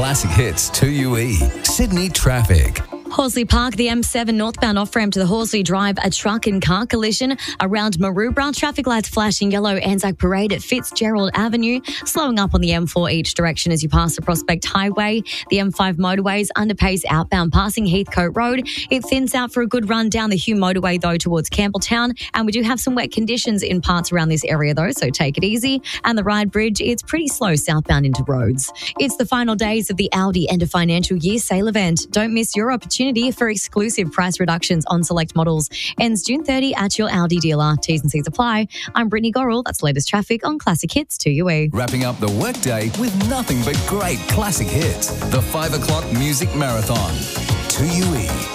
Classic Hits 2UE. Sydney traffic. Horsley Park, the M7 northbound off-ramp to the Horsley Drive, a truck and car collision. Around Maroubra, traffic lights flashing yellow. Anzac Parade at Fitzgerald Avenue. Slowing up on the M4 each direction as you pass the Prospect Highway. The M5 motorways, underpace outbound passing Heathcote Road. It thins out for a good run down the Hume motorway, though, towards Campbelltown. And we do have some wet conditions in parts around this area, though, so take it easy. And the Ryde Bridge, it's pretty slow southbound into Rhodes. It's the final days of the Audi end of financial year sale event. Don't miss your opportunity for exclusive price reductions on select models. Ends June 30 at your Audi dealer. T's and C's apply. I'm Brittany Gorrell. That's the latest traffic on Classic Hits 2UE. Wrapping up the workday with nothing but great classic hits. The 5 o'clock music marathon. 2UE.